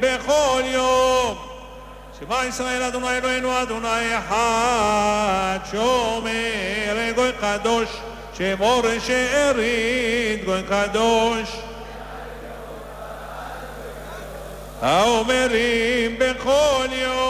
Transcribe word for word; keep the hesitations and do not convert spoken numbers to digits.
בכל יום. שמע ישראל אדוני אלוהינו אדוני אחד, שומר גוי קדוש, שמור שארית גוי קדוש. האומרים בכל יום